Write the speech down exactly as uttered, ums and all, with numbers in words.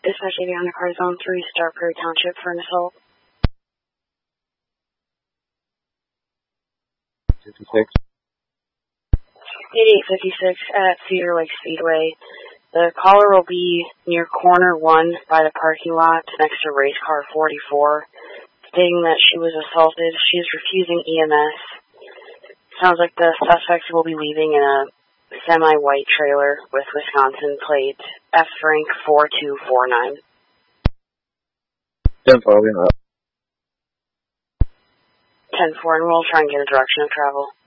Dispatch eighty on the car zone three, Star Prairie Township for an assault. fifty-six. eighty-eight fifty-six at Cedar Lake Speedway. The caller will be near corner one by the parking lot next to race car forty-four, stating that she was assaulted. She is refusing E M S. Sounds like the suspect will be leaving in a semi-white trailer with Wisconsin plate F Frank four two four nine. ten four, we're up. ten four, and we'll try and get a direction of travel.